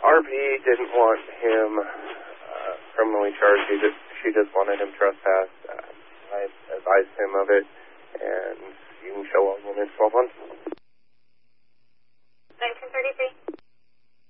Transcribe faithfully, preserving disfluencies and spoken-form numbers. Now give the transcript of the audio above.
R P didn't want him uh, criminally charged. He just, she just wanted him trespassed. Uh, I advised him of it.